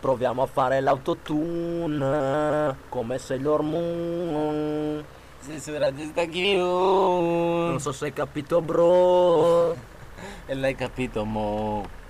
Proviamo a fare l'autotune come Sailor Moon. Censura questa Non chiù. so se hai capito, bro. E l'hai capito, mo.